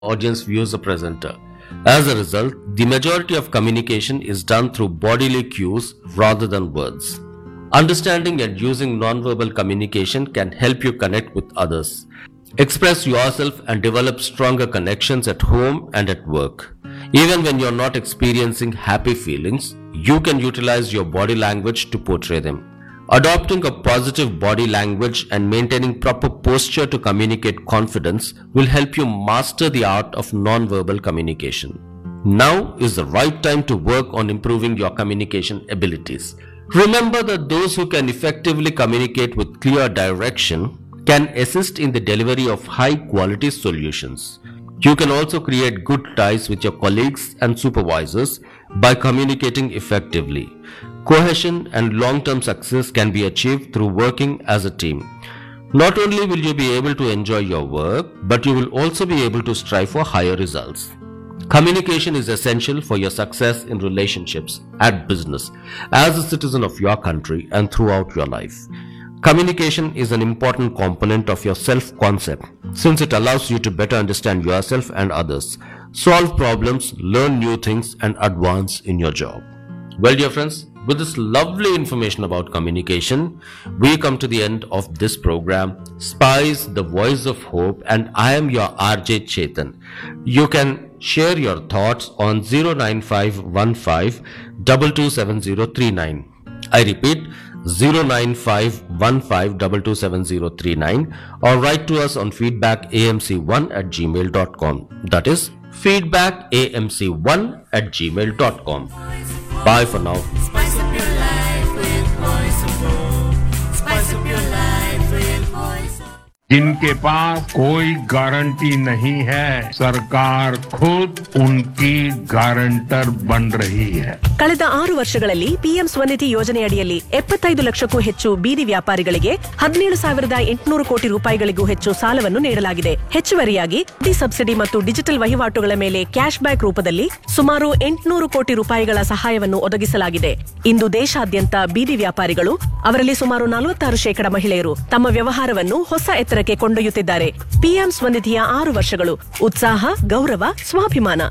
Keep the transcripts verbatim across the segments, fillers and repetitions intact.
audience views a presenter. As a result, the majority of communication is done through bodily cues rather than words. Understanding and using nonverbal communication can help you connect with others, express yourself, and develop stronger connections at home and at work. Even when you're not experiencing happy feelings, you can utilize your body language to portray them. Adopting a positive body language and maintaining proper posture to communicate confidence will help you master the art of non-verbal communication. Now is the right time to work on improving your communication abilities. Remember that those who can effectively communicate with clear direction can assist in the delivery of high-quality solutions. You can also create good ties with your colleagues and supervisors by communicating effectively. Cohesion and long-term success can be achieved through working as a team. Not only will you be able to enjoy your work, but you will also be able to strive for higher results. Communication is essential for your success in relationships, at business, as a citizen of your country, and throughout your life. Communication is an important component of your self-concept since it allows you to better understand yourself and others, solve problems, learn new things, and advance in your job. Well, dear friends, with this lovely information about communication, we come to the end of this program, Spice, the Voice of Hope, and I am your R J Chetan. You can share your thoughts on zero nine five one five two two seven zero three nine. I repeat, zero nine five one five two two seven zero three nine, or write to us on feedback a m c one at gmail dot com. That is feedback a m c one at gmail dot com. Bye for now. Spice up your life with Voice of Hope. Spice up your life with Voice of Hope. जिनके पास कोई guarantee नहीं है, सरकार खुद उनकी guarantor बन रही है. ಕಳೆದ ಆರು ವರ್ಷಗಳಲ್ಲಿ ಪಿಎಂ ಸ್ವನಿಧಿ ಯೋಜನೆಯಡಿಯಲ್ಲಿ ಎಪ್ಪತ್ತೈದು ಲಕ್ಷಕ್ಕೂ ಹೆಚ್ಚು ಬೀದಿ ವ್ಯಾಪಾರಿಗಳಿಗೆ ಹದಿನೇಳು ಸಾವಿರದ ಎಂಟುನೂರು ಕೋಟಿ ರೂಪಾಯಿಗಳಿಗೂ ಹೆಚ್ಚು ಸಾಲವನ್ನು ನೀಡಲಾಗಿದೆ. ಹೆಚ್ಚುವರಿಯಾಗಿ ಡಿ ಸಬ್ಸಿಡಿ ಮತ್ತು ಡಿಜಿಟಲ್ ವಹಿವಾಟುಗಳ ಮೇಲೆ ಕ್ಯಾಶ್ ಬ್ಯಾಕ್ ರೂಪದಲ್ಲಿ ಸುಮಾರು ಎಂಟುನೂರು ಕೋಟಿ ರೂಪಾಯಿಗಳ ಸಹಾಯವನ್ನು ಒದಗಿಸಲಾಗಿದೆ. ಇಂದು ದೇಶಾದ್ಯಂತ ಬೀದಿ ವ್ಯಾಪಾರಿಗಳು, ಅವರಲ್ಲಿ ಸುಮಾರು ನಲವತ್ತಾರು ಶೇಕಡ ಮಹಿಳೆಯರು ತಮ್ಮ ವ್ಯವಹಾರವನ್ನು ಹೊಸ ಎತ್ತರಕ್ಕೆ ಕೊಂಡೊಯ್ಯುತ್ತಿದ್ದಾರೆ. ಪಿಎಂ ಸ್ವನಿಧಿಯ ಆರು ವರ್ಷಗಳು, ಉತ್ಸಾಹ, ಗೌರವ, ಸ್ವಾಭಿಮಾನ.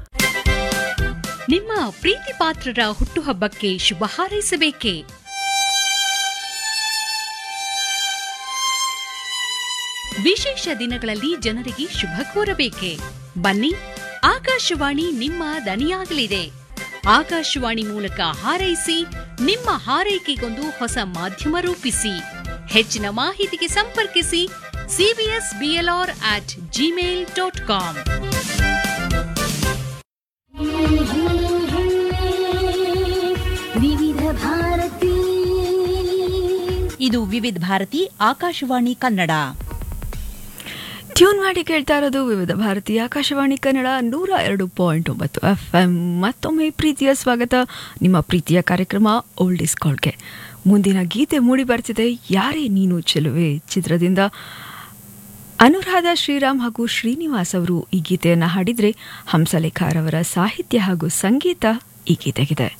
ನಿಮ್ಮ ಪ್ರೀತಿ ಪಾತ್ರರ ಹುಟ್ಟುಹಬ್ಬಕ್ಕೆ ಶುಭ ಹಾರೈಸಬೇಕೇ? ವಿಶೇಷ ದಿನಗಳಲ್ಲಿ ಜನರಿಗೆ ಶುಭ ಕೋರಬೇಕೆ? ಬನ್ನಿ, ಆಕಾಶವಾಣಿ ನಿಮ್ಮ ದನಿಯಾಗಲಿದೆ. ಆಕಾಶವಾಣಿ ಮೂಲಕ ಹಾರೈಸಿ, ನಿಮ್ಮ ಹಾರೈಕೆಗೊಂದು ಹೊಸ ಮಾಧ್ಯಮ ರೂಪಿಸಿ. ಹೆಚ್ಚಿನ ಮಾಹಿತಿಗೆ ಸಂಪರ್ಕಿಸಿ CBS BLR at Gmail dot com. ವಿವಿಧ ಭಾರತಿ. ಇದು ವಿವಿಧ ಭಾರತಿ ಆಕಾಶವಾಣಿ ಕನ್ನಡ. ಟ್ಯೂನ್ ಮಾಡಿ ಕೇಳ್ತಾ ಇರೋದು ವಿವಿಧ ಭಾರತಿ ಆಕಾಶವಾಣಿ ಕನ್ನಡ ನೂರ ಎರಡು ಪಾಯಿಂಟ್ ಒಂಬತ್ತು ಎಫ್ ಎಂ. ಮತ್ತೊಮ್ಮೆ ಪ್ರೀತಿಯ ಸ್ವಾಗತ ನಿಮ್ಮ ಪ್ರೀತಿಯ ಕಾರ್ಯಕ್ರಮ ಓಲ್ಡ್ ಇಸ್ ಗೋಲ್ಡ್ಗೆ. ಮುಂದಿನ ಗೀತೆ ಮೂಡಿ ಬರ್ತಿದೆ, ಯಾರೇ ನೀನು ಚೆಲುವೆ ಚಿತ್ರದಿಂದ. ಅನುರಾಧ ಶ್ರೀರಾಮ್ ಹಾಗೂ ಶ್ರೀನಿವಾಸ್ ಅವರು ಈ ಗೀತೆಯನ್ನು ಹಾಡಿದರೆ, ಹಂಸಲೇಖ ಅವರ ಸಾಹಿತ್ಯ ಹಾಗೂ ಸಂಗೀತ ಈ ಗೀತೆಗಿದೆ.